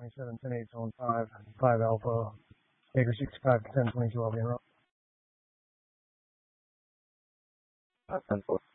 27, 10, 8, zone 5, 5 alpha, Baker 65, 10, 22, I'll be in row. 10-4.